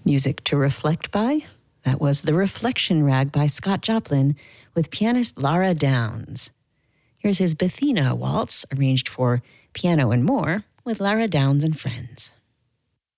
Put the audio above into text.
Music to reflect by? That was The Reflection Rag by Scott Joplin with pianist Lara Downs. Here's his Bethina Waltz, arranged for piano and more, with Lara Downs and friends.